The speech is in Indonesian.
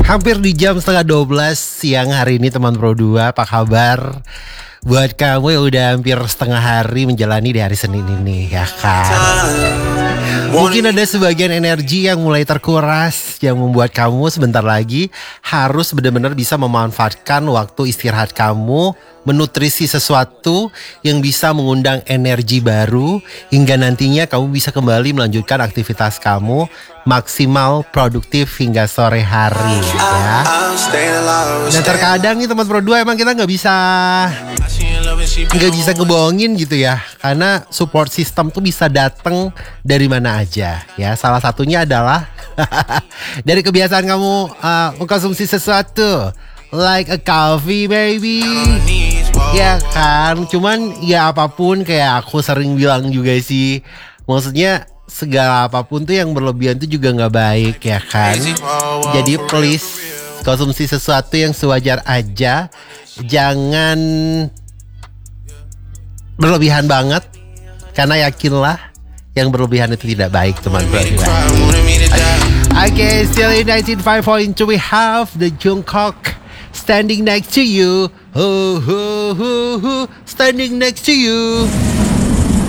Hampir di jam setengah 12 siang hari ini teman Pro 2, apa kabar? Buat kamu yang udah hampir setengah hari menjalani di hari Senin ini, ya kan? Mungkin ada sebagian energi yang mulai terkuras, yang membuat kamu sebentar lagi harus benar-benar bisa memanfaatkan waktu istirahat kamu, menutrisi sesuatu yang bisa mengundang energi baru, hingga nantinya kamu bisa kembali melanjutkan aktivitas kamu maksimal produktif hingga sore hari, ya. Dan terkadang nih teman Pro 2 emang kita nggak bisa ngebohongin gitu ya, karena support system tuh bisa datang dari mana aja ya. Salah satunya adalah dari kebiasaan kamu mengkonsumsi sesuatu like a coffee baby, ya kan. Cuman ya apapun, kayak aku sering bilang juga sih, maksudnya segala apapun tuh yang berlebihan tuh juga nggak baik, ya kan. Jadi please konsumsi sesuatu yang sewajar aja, jangan berlebihan banget, karena yakinlah yang berlebihan itu tidak baik, teman-teman. Okay, still in 19.5.2 we have the Jungkook Standing Next to You. Standing next to you.